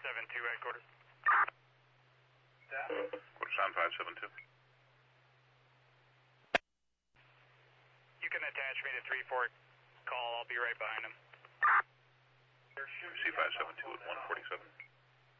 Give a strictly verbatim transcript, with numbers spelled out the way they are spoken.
seven two at quarter. Quarter sound five seven two. You can attach me to three four call. I'll be right behind him. C five seven two at one forty-seven.